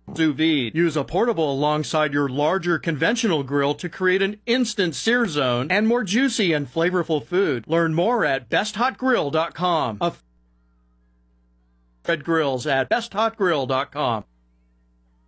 sous vide. Use a portable alongside your larger conventional grill to create an instant sear zone and more juicy and flavorful food. Learn more at besthotgrill.com. Red Grills at besthotgrill.com.